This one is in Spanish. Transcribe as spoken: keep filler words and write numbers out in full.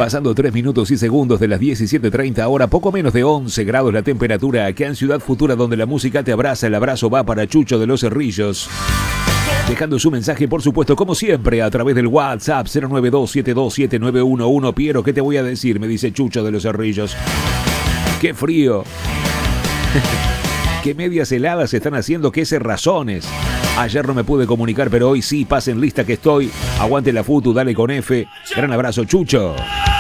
Pasando tres minutos y segundos de las diecisiete treinta, ahora poco menos de once grados la temperatura acá en Ciudad Futura, donde la música te abraza. El abrazo va para Chucho de los Cerrillos, dejando su mensaje, por supuesto, como siempre, a través del WhatsApp cero nueve dos siete dos siete nueve uno uno. Piero, ¿qué te voy a decir? Me dice Chucho de los Cerrillos. ¡Qué frío! ¿Qué medias heladas se están haciendo? ¿Qué cerrazones? Ayer no me pude comunicar, pero hoy sí. Pasen lista que estoy. Aguante la futu, dale con F. Gran abrazo, Chucho.